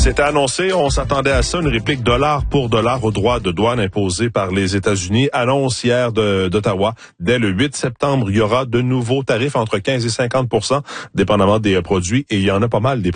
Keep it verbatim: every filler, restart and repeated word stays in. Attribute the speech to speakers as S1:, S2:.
S1: C'était annoncé, on s'attendait à ça, une réplique dollar pour dollar aux droits de douane imposés par les États-Unis. Annonce hier de, d'Ottawa. Dès le huit septembre, il y aura de nouveaux tarifs entre quinze et cinquante pour cent, dépendamment des produits, et il y en a pas mal des